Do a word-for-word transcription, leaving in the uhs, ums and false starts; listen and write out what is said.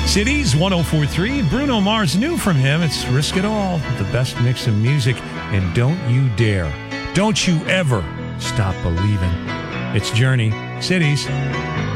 Cities one oh four point three. Bruno Mars, new from him. It's Risk It All, the best mix of music. And don't you dare, don't you ever stop believing. It's Journey, Cities.